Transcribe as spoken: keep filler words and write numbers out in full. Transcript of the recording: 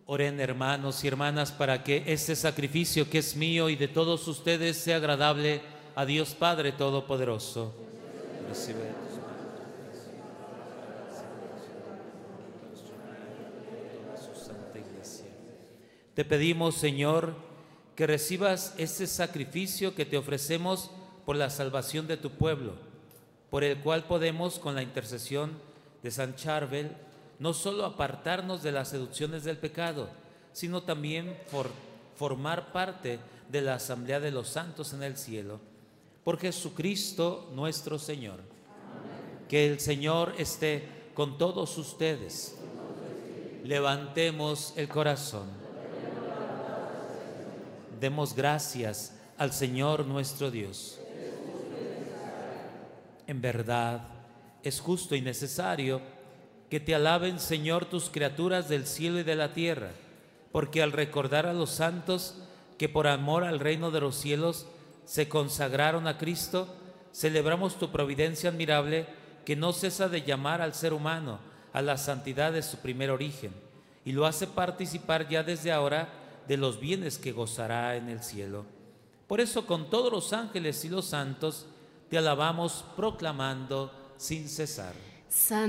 Oren, hermanos y hermanas, para que este sacrificio que es mío y de todos ustedes sea agradable a Dios Padre Todopoderoso. Recibe de tus manos su santa iglesia. Te pedimos, Señor, que recibas este sacrificio que te ofrecemos por la salvación de tu pueblo, por el cual podemos, con la intercesión de San Charbel, no solo apartarnos de las seducciones del pecado, sino también for, formar parte de la asamblea de los santos en el cielo. Por Jesucristo nuestro Señor. Amén. Que el Señor esté con todos ustedes. Levantemos el corazón. Demos gracias al Señor nuestro Dios. En verdad, es justo y necesario que te alaben, Señor, tus criaturas del cielo y de la tierra, porque al recordar a los santos que por amor al reino de los cielos se consagraron a Cristo, celebramos tu providencia admirable que no cesa de llamar al ser humano a la santidad de su primer origen y lo hace participar ya desde ahora de los bienes que gozará en el cielo. Por eso, con todos los ángeles y los santos, te alabamos proclamando sin cesar. Santo